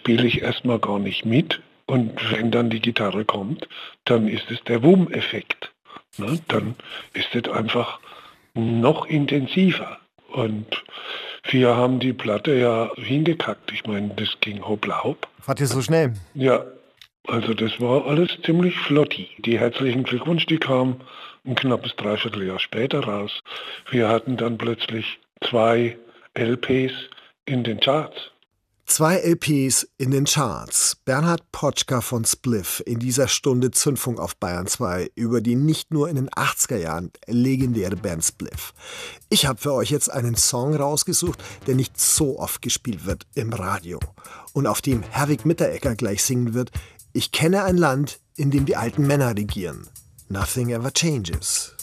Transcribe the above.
spiele ich erstmal gar nicht mit. Und wenn dann die Gitarre kommt, dann ist es der Wum-Effekt. Ne? Dann ist es einfach noch intensiver. Und wir haben die Platte ja hingekackt. Ich meine, das ging hoppla hopp. Wart ihr so schnell? Ja, also das war alles ziemlich flotti. Die herzlichen Glückwunsch, die kam ein knappes Dreivierteljahr später raus. Wir hatten dann plötzlich 2 LPs in den Charts. 2 LPs in den Charts. Bernhard Potschka von Spliff in dieser Stunde Zündfunk auf Bayern 2 über die nicht nur in den 80er Jahren legendäre Band Spliff. Ich habe für euch jetzt einen Song rausgesucht, der nicht so oft gespielt wird im Radio und auf dem Herwig Mitteregger gleich singen wird: Ich kenne ein Land, in dem die alten Männer regieren. Nothing ever changes.